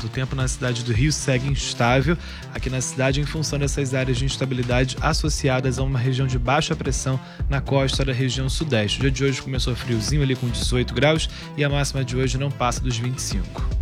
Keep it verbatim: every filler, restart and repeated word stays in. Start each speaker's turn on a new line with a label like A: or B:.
A: O tempo na cidade do Rio segue instável aqui na cidade em função dessas áreas de instabilidade associadas a uma região de baixa pressão na costa da região sudeste. O dia de hoje começou friozinho ali com dezoito graus e a máxima de hoje não passa dos vinte e cinco.